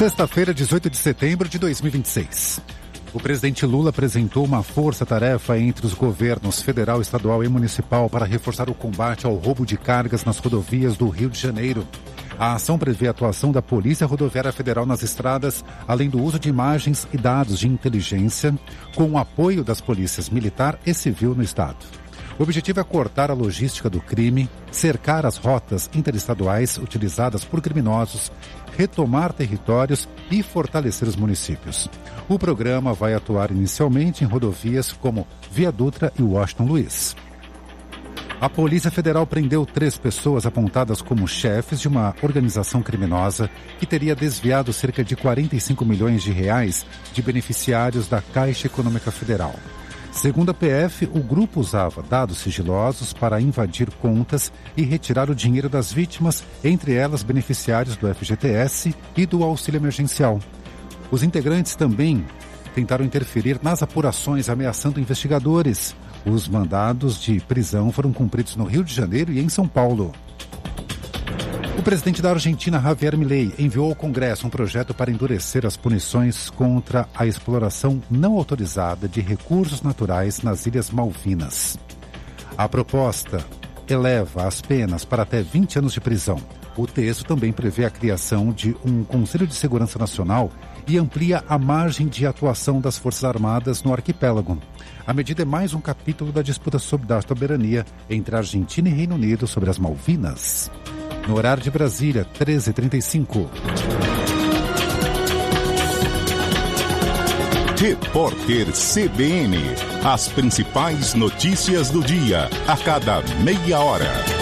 Sexta-feira, 18 de setembro de 2026. O presidente Lula apresentou uma força-tarefa entre os governos federal, estadual e municipal para reforçar o combate ao roubo de cargas nas rodovias do Rio de Janeiro. A ação prevê a atuação da Polícia Rodoviária Federal nas estradas, além do uso de imagens e dados de inteligência, com o apoio das polícias militar e civil no estado. O objetivo é cortar a logística do crime, cercar as rotas interestaduais utilizadas por criminosos, retomar territórios e fortalecer os municípios. O programa vai atuar inicialmente em rodovias como Via Dutra e Washington Luiz. A Polícia Federal prendeu 3 pessoas apontadas como chefes de uma organização criminosa que teria desviado cerca de 45 milhões de reais de beneficiários da Caixa Econômica Federal. Segundo a PF, o grupo usava dados sigilosos para invadir contas e retirar o dinheiro das vítimas, entre elas beneficiários do FGTS e do auxílio emergencial. Os integrantes também tentaram interferir nas apurações, ameaçando investigadores. Os mandados de prisão foram cumpridos no Rio de Janeiro e em São Paulo. O presidente da Argentina, Javier Milei, enviou ao Congresso um projeto para endurecer as punições contra a exploração não autorizada de recursos naturais nas Ilhas Malvinas. A proposta eleva as penas para até 20 anos de prisão. O texto também prevê a criação de um Conselho de Segurança Nacional e amplia a margem de atuação das Forças Armadas no arquipélago. A medida é mais um capítulo da disputa da soberania entre a Argentina e Reino Unido sobre as Malvinas. No horário de Brasília, 13h35. Repórter CBN. As principais notícias do dia, a cada meia hora.